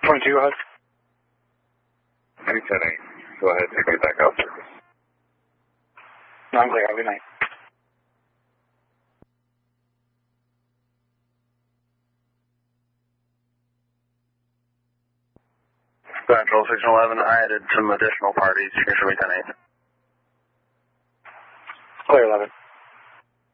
22, go ahead. 10-8. Go ahead, take me back out service. No, I'm clear. Good night. Central 611, I added some additional parties. Here should be 10-8. Clear 11.